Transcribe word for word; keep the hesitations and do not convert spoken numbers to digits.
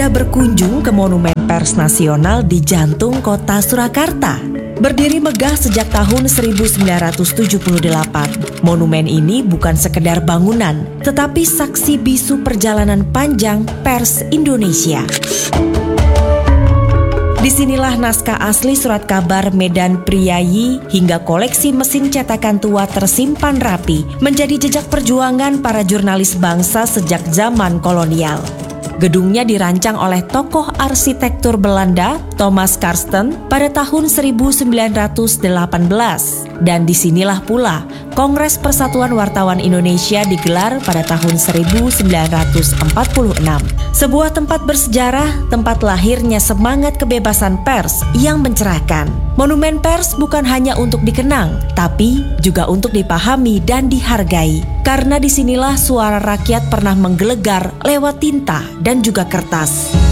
Anda berkunjung ke Monumen Pers Nasional di jantung kota Surakarta. Berdiri megah sejak tahun seribu sembilan ratus tujuh puluh delapan, monumen ini bukan sekedar bangunan, tetapi saksi bisu perjalanan panjang pers Indonesia. Disinilah naskah asli surat kabar Medan Priyayi hingga koleksi mesin cetakan tua tersimpan rapi, menjadi jejak perjuangan para jurnalis bangsa sejak zaman kolonial. Gedungnya dirancang oleh tokoh arsitektur Belanda Thomas Karsten pada tahun seribu sembilan ratus delapan belas. Dan disinilah pula Kongres Persatuan Wartawan Indonesia digelar pada tahun seribu sembilan ratus empat puluh enam. Sebuah tempat bersejarah, tempat lahirnya semangat kebebasan pers yang mencerahkan. Monumen pers bukan hanya untuk dikenang, tapi juga untuk dipahami dan dihargai. Karena disinilah suara rakyat pernah menggelegar lewat tinta dan juga kertas.